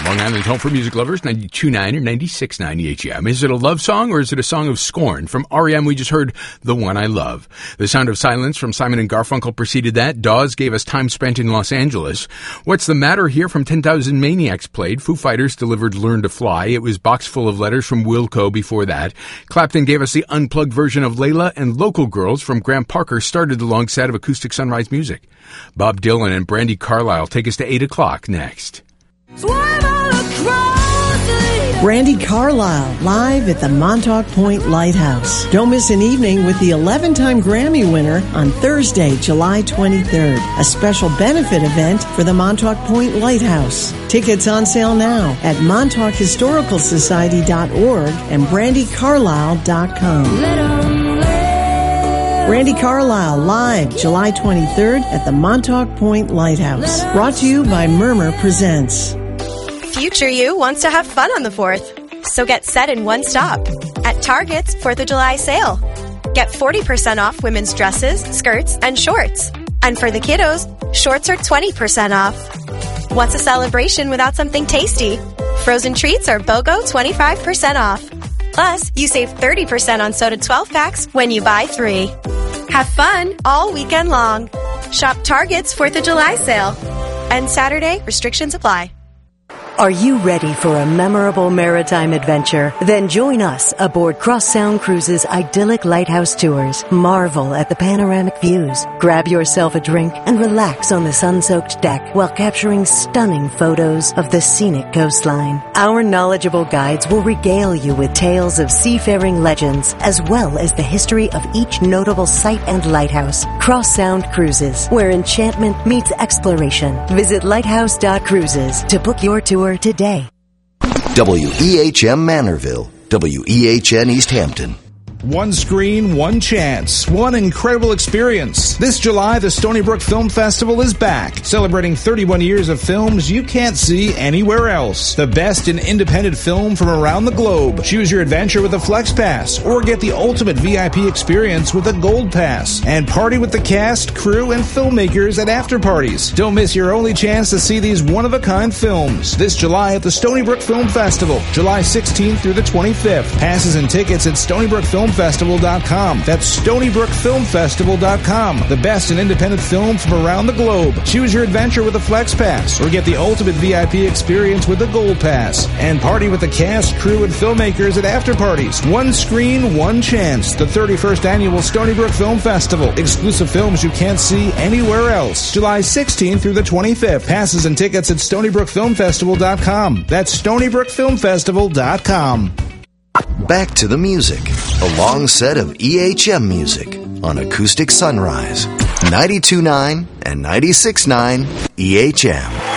Long Island's home for music lovers, 92.9 or 96.9 EHM. Is it a love song or is it a song of scorn? From R.E.M. we just heard The One I Love. The Sound of Silence from Simon and Garfunkel preceded that. Dawes gave us Time Spent in Los Angeles. What's the Matter Here from 10,000 Maniacs played. Foo Fighters delivered Learn to Fly. It was Box Full of Letters from Wilco before that. Clapton gave us the unplugged version of Layla, and Local Girls from Graham Parker started the long set of acoustic sunrise music. Bob Dylan and Brandi Carlile take us to 8 o'clock next. Brandi Carlile, live at the Montauk Point Lighthouse. Don't miss an evening with the 11-time Grammy winner on Thursday, July 23rd. A special benefit event for the Montauk Point Lighthouse. Tickets on sale now at MontaukHistoricalSociety.org and BrandiCarlile.com. Brandi Carlile, live July 23rd at the Montauk Point Lighthouse. Brought to you by Murmur Presents. Future you wants to have fun on the 4th, so get set in one stop at Target's 4th of July sale. Get 40% off women's dresses, skirts, and shorts. And for the kiddos, shorts are 20% off. What's a celebration without something tasty? Frozen treats are BOGO 25% off. Plus, you save 30% on soda 12-packs when you buy 3. Have fun all weekend long. Shop Target's 4th of July sale. And Saturday, restrictions apply. Are you ready for a memorable maritime adventure? Then join us aboard Cross Sound Cruises' idyllic lighthouse tours. Marvel at the panoramic views. Grab yourself a drink and relax on the sun-soaked deck while capturing stunning photos of the scenic coastline. Our knowledgeable guides will regale you with tales of seafaring legends as well as the history of each notable site and lighthouse. Cross Sound Cruises, where enchantment meets exploration. Visit lighthouse.cruises to book your tour today. WEHM Manorville, WEHN East Hampton. One screen, one chance, one incredible experience. This July, the Stony Brook Film Festival is back, celebrating 31 years of films you can't see anywhere else. The best in independent film from around the globe. Choose your adventure with a Flex Pass, or get the ultimate VIP experience with a Gold Pass. And party with the cast, crew, and filmmakers at after parties. Don't miss your only chance to see these one-of-a-kind films. This July at the Stony Brook Film Festival, July 16th through the 25th. Passes and tickets at StonyBrookFilmFestival.com. That's StonyBrookFilmFestival.com. The best in independent film from around the globe. Choose your adventure with a Flex Pass, or get the ultimate VIP experience with a Gold Pass. And party with the cast, crew, and filmmakers at after parties. One screen, one chance. The 31st annual Stony Brook Film Festival. Exclusive films you can't see anywhere else. July 16th through the 25th. Passes and tickets at StonyBrookFilmFestival.com. That's StonyBrookFilmFestival.com. Back to the music. A long set of EHM music on Acoustic Sunrise. 92.9 and 96.9 EHM.